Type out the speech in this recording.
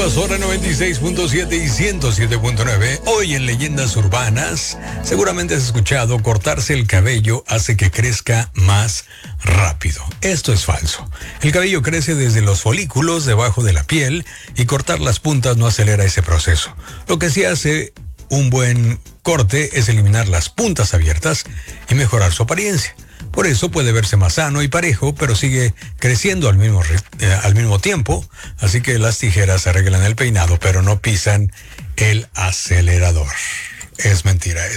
Emisoras Hora 96.7 y 107.9. Hoy en Leyendas Urbanas, seguramente has escuchado: cortarse el cabello hace que crezca más rápido. Esto es falso. El cabello crece desde los folículos debajo de la piel y cortar las puntas no acelera ese proceso. Lo que sí hace un buen corte es eliminar las puntas abiertas y mejorar su apariencia. Por eso puede verse más sano y parejo, pero sigue creciendo al mismo tiempo. Así que las tijeras arreglan el peinado, pero no pisan el acelerador. Es mentira eso.